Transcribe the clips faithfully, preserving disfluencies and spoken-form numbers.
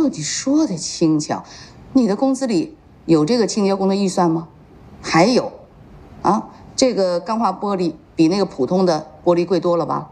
你说的轻巧，你的工资里有这个清洁工的预算吗？还有，啊，这个钢化玻璃比那个普通的玻璃贵多了吧？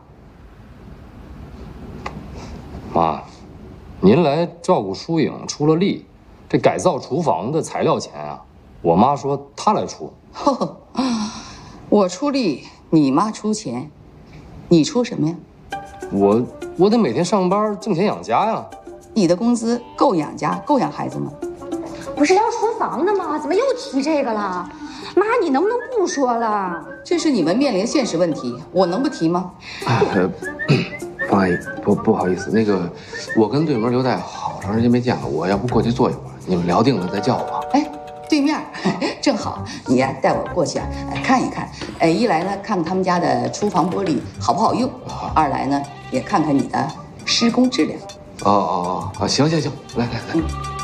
妈，您来照顾疏影出了力，这改造厨房的材料钱啊，我妈说她来出。 呵，我出力，你妈出钱，你出什么呀？ 我我得每天上班挣钱养家呀。 你的工资够养家，够养孩子吗？ 不是聊厨房的吗？怎么又提这个了？妈，你能不能不说了？ 这是你们面临的现实问题，我能不提吗？ 哎，方阿姨，不不好意思，那个我跟对门刘大好长时间没见了，我要不过去坐一会儿，你们聊定了再叫我。 哎，对面正好，你呀带我过去啊，看一看。哎，一来呢，看看他们家的厨房玻璃好不好用；二来呢，也看看你的施工质量。 哦哦哦，行行行，来来来，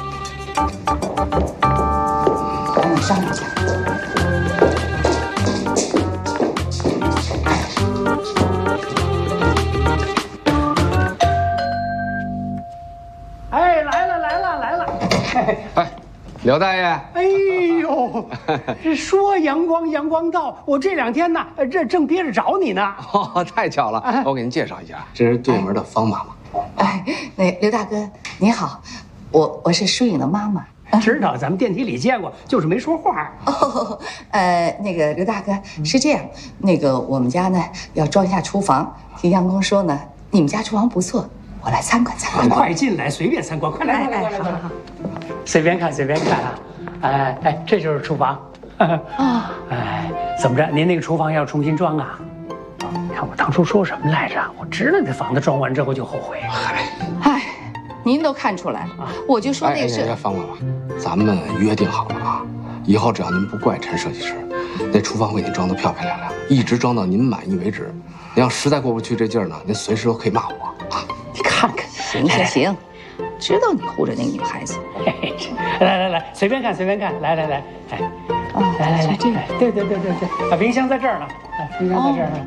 赶紧商量一下。 哎，来了来了来了！ 哎，刘大爷， 哎呦，这说阳光阳光到，我这两天呢，这正憋着找你呢。 哦，太巧了，我给您介绍一下，这是对门的方妈妈。 哎，那刘大哥你好，我我是疏影的妈妈。 知道，咱们电梯里见过，就是没说话。 哦，呃，那个刘大哥是这样，那个我们家呢要装一下厨房，听杨工说呢，你们家厨房不错，我来参观参观。 快进来，随便参观，快来，快来，快来，快来，随便看，随便看啊！哎哎，这就是厨房。啊，哎，怎么着？您那个厨房要重新装啊？你看我当初说什么来着？我知道这房子装完之后就后悔。 嗨，哎，您都看出来，我就说那个是。 哎，方妈妈，咱们约定好了啊，以后只要您不怪陈设计师，那厨房为您装得漂漂亮亮，一直装到您满意为止。您要实在过不去这劲儿呢，您随时都可以骂我啊。 你看看，行行行，知道你护着那个女孩子。 来来来，随便看，随便看，来来来，哎， 啊， 来来来， 这个， 对对对对对，啊，冰箱在这儿呢，啊，冰箱在这儿呢。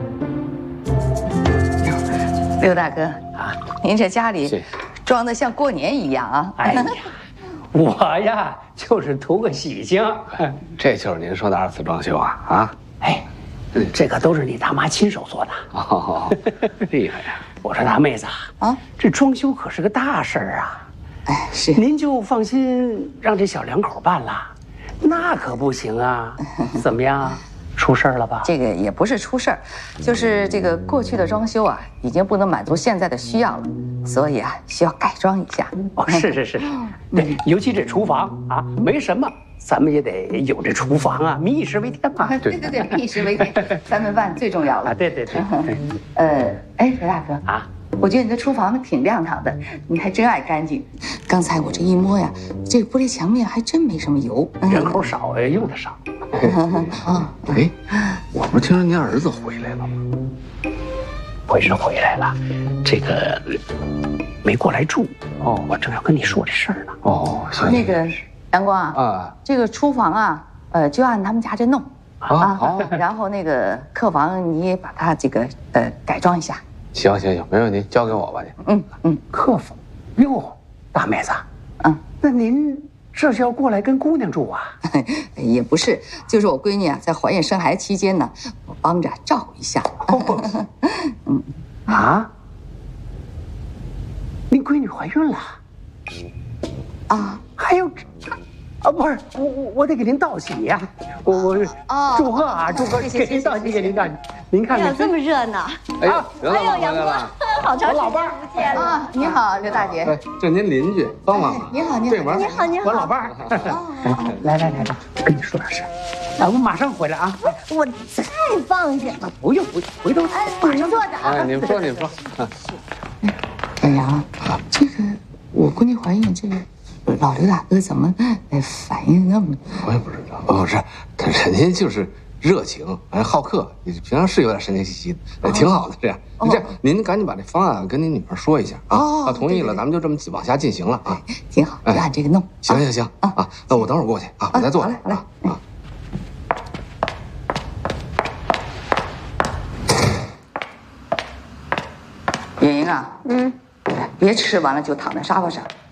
刘大哥啊，您这家里装的像过年一样啊！ 哎呀，我呀就是图个喜庆。 这就是您说的二次装修啊啊！ 哎，这可都是你大妈亲手做的， 哦，厉害呀！ 我说大妹子啊，这装修可是个大事儿啊！ 哎，是， 您就放心让这小两口办了，那可不行啊！怎么样？出事儿了吧？ 这个也不是出事儿，就是这个过去的装修啊，已经不能满足现在的需要了，所以啊，需要改装一下。 哦，是是是，对，尤其这厨房啊，没什么，咱们也得有这厨房啊，民以食为天嘛。 对对对，民以食为天，三顿饭最重要了。 啊，对对对。 呃，哎，刘大哥啊， 我觉得你的厨房挺亮堂的，你还真爱干净。刚才我这一摸呀，这个玻璃墙面还真没什么油。 人口少，哎，用的少。 啊， 哎，我不是听说您儿子回来了吗？ 回是回来了，这个没过来住。哦，我正要跟你说这事儿呢。 哦，行。 那个阳光啊， 啊， 这个厨房啊，呃，就按他们家这弄啊。好。然后那个客房你也把它这个呃改装一下。 行行行，没问题，交给我吧你。 嗯嗯， 客房，哟，大妹子，嗯，那您这是要过来跟姑娘住啊？ 也不是，就是我闺女啊，在怀孕生孩子期间呢，我帮着照顾一下。 哦、嗯啊，您闺女怀孕了？ 啊， 还有，啊，不是，我我我得给您道喜呀、啊，我我哦， 祝贺啊，祝贺，给您道喜，给您道喜。您看， 哎呦，这么热闹！ 哎呦， 哎呦，阳光，好长时间不见了啊！你好，刘大姐。 这您邻居方妈妈。 你好，你好， 对门。 你好，你好， 我老伴儿。来来来来，跟你说点事儿。啊，我马上回来啊！ 我太放下了。 不用不用，回头哎，马上坐着啊。 哎，你们说，你们说。 哎呀，这个我闺女怀孕，这个老刘大哥怎么哎反应那么…… 我也不知道，不是，他人家就是热情，哎，好客，平常是有点神经兮兮的，哎，挺好的。这样，这样，您赶紧把这方案跟您女儿说一下啊，啊，同意了，咱们就这么往下进行了啊。 挺好，就按这个弄。 行行行啊，那我等会儿过去啊，我再做。 好嘞，好嘞。啊。莹莹啊，嗯，别吃完了就躺在沙发上，